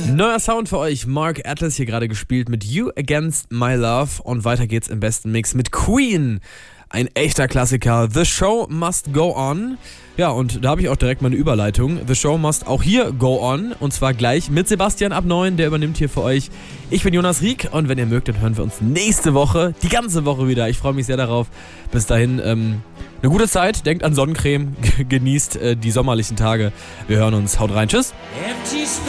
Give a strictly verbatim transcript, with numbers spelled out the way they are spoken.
Neuer Sound für euch. Mark Atlas hier gerade gespielt mit You Against My Love. Und weiter geht's im besten Mix mit Queen. Ein echter Klassiker. The Show Must Go On. Ja, und da habe ich auch direkt mal eine Überleitung. The Show Must auch hier go on. Und zwar gleich mit Sebastian ab neun. Der übernimmt hier für euch. Ich bin Jonas Rieck. Und wenn ihr mögt, dann hören wir uns nächste Woche, die ganze Woche wieder. Ich freue mich sehr darauf. Bis dahin, ähm, eine gute Zeit. Denkt an Sonnencreme. Genießt äh, die sommerlichen Tage. Wir hören uns. Haut rein. Tschüss.